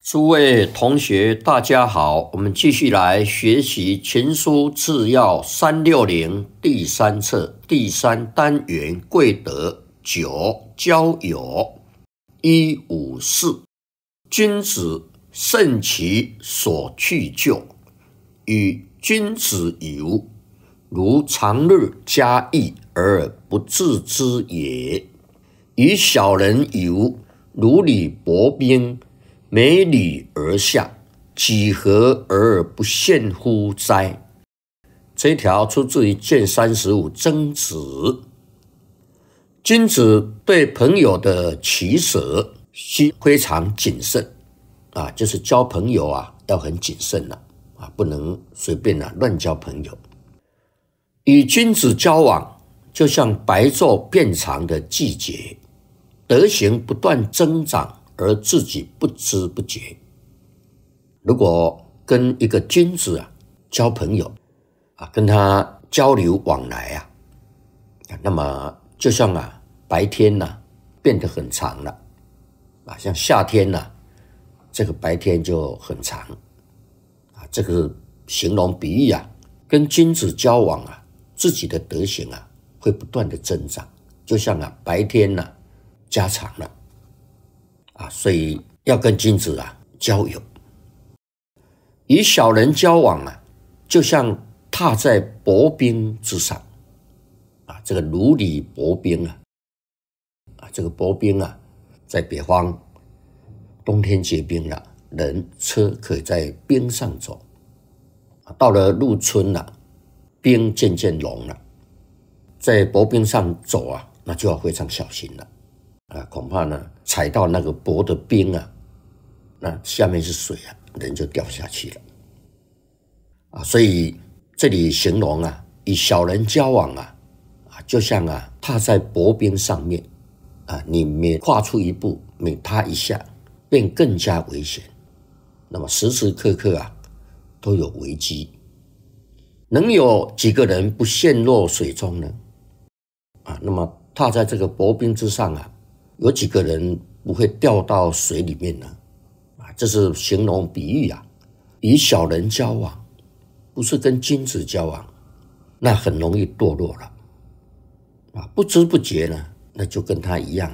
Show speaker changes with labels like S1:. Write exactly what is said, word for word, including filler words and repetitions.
S1: 诸位同学，大家好，我们继续来学习《情书治要三六零》第三册第三单元贵德九交友一五四。君子慎其所去就，与君子游，如常日嘉义而不自知也。与小人游，如履薄冰，每履而下，几何而不陷乎哉？这一条出自于卷三十五曾子。君子对朋友的取舍需非常谨慎啊，就是交朋友啊要很谨慎了 啊, 啊，不能随便啊乱交朋友。与君子交往，就像白昼变长的季节，德行不断增长，而自己不知不觉。如果跟一个君子啊交朋友啊，跟他交流往来啊，那么就像啊白天呐、啊、变得很长了啊，像夏天呐、啊、这个白天就很长啊，这个形容比喻啊，跟君子交往啊，自己的德行啊会不断的增长，就像啊白天呐、啊、加长了。啊，所以要跟君子啊交友。与小人交往啊，就像踏在薄冰之上啊，这个如履薄冰啊，啊，这个薄冰啊，在北方冬天结冰了，人车可以在冰上走。到了入春了，冰渐渐融了，在薄冰上走啊，那就要非常小心了。啊，恐怕呢踩到那个薄的冰啊，那下面是水啊，人就掉下去了啊。所以这里形容啊，与小人交往啊，啊，就像啊踏在薄冰上面啊，你每跨出一步，每踏一下，便更加危险。那么时时刻刻啊都有危机，能有几个人不陷落水中呢？啊，那么踏在这个薄冰之上啊，有几个人不会掉到水里面呢？啊，这是形容比喻啊。与小人交往，不是跟君子交往，那很容易堕落了。啊，不知不觉呢，那就跟他一样